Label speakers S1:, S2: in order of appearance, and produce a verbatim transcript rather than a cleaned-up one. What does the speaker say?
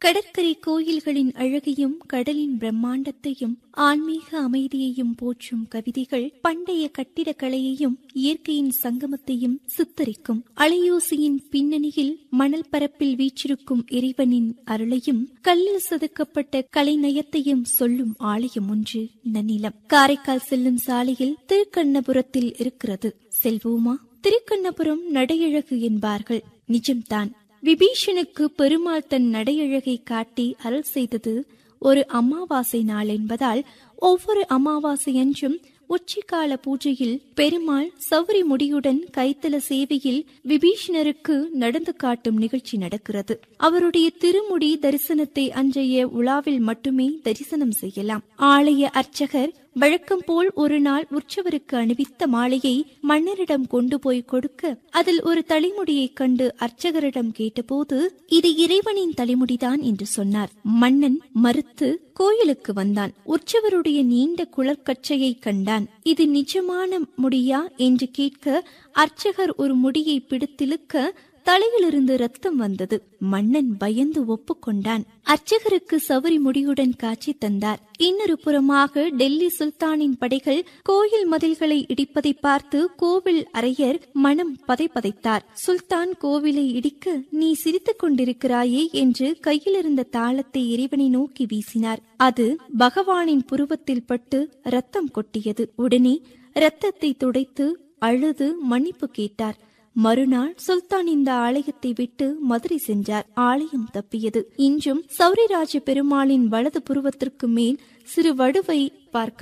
S1: கடற்கரை கோயில்களின் அழகையும் கடலின் பிரம்மாண்டத்தையும் ஆன்மீக அமைதியையும் போற்றும் கவிதைகள் பண்டைய கட்டிடக்கலையையும் இயற்கையின் சங்கமத்தையும் சித்தரிக்கும். அலையோசையின் பின்னணியில் மணல் பரப்பில் வீற்றிருக்கும் இறைவனின் அருளையும் கல்லில் செதுக்கப்பட்ட கலைநயத்தையும் சொல்லும் ஆலயம் ஒன்று நன்னிலம். காரைக்கால் செல்லும் சாலையில் திருக்கண்ணபுரத்தில் இருக்கிறது. செல்வோமா? திருக்கண்ணபுரம் நடையழகு என்பார்கள், நிஜம்தான். விபீஷனுக்கு பெருமாள் தன் நடையழகை காட்டி அருள் செய்தது ஒரு அமாவாசை நாள் என்பதால் ஒவ்வொரு அமாவாசை அன்றும் உச்சிக்கால பூஜையில் பெருமாள் சௌரி முடியுடன் கைத்தல சேவையில் விபீஷணருக்கு நடந்து காட்டும் நிகழ்ச்சி நடக்கிறது. அவருடைய திருமுடி தரிசனத்தை அன்றைய உலாவில் மட்டுமே தரிசனம் செய்யலாம். ஆலய அர்ச்சகர் வழக்கம் போல் ஒரு நாள் உற்சவருக்கு அணிவித்த மாலையை மன்னரிடம் கொண்டு போய் கொடுக்க அதில் ஒரு தலைமுடியை கண்டு அர்ச்சகரிடம் கேட்டபோது இது இறைவனின் தலைமுடிதான் என்று சொன்னார். மன்னன் மறுத்து கோயிலுக்கு வந்தான். உற்சவருடைய நீண்ட குளர்கச்சையை கண்டான். இது நிஜமான முடியா என்று கேட்க அர்ச்சகர் ஒரு முடியை பிடித்திழுக்க தலையிலிருந்து ரத்தம் வந்தது. மன்னன் பயந்து ஒப்புக்கொண்டான். அர்ச்சகருக்கு சவரி முடியுடன் காட்சி தந்தார். இன்னொரு புறமாக டெல்லி சுல்தானின் படைகள் கோயில் மதில்களை இடிப்பதை பார்த்து கோவில் அரையர் மனம் பதைபதைத்தார். சுல்தான் கோவிலை இடிக்க நீ சிரித்துக் கொண்டிருக்கிறாயே என்று கையிலிருந்த தாளத்தை இறைவனை நோக்கி வீசினார். அது பகவானின் புருவத்தில் பட்டு ரத்தம் கொட்டியது. உடனே ரத்தத்தை துடைத்து அழுது மன்னிப்பு கேட்டார். மறுநாள் சுல்தான் இந்த ஆலயத்தை விட்டு மதுரை சென்றார். ஆலயம் தப்பியது. இன்றும் சௌரிராஜ பெருமாளின் வலது புருவத்திற்கு மேல் சிறு வடுவை பார்க்க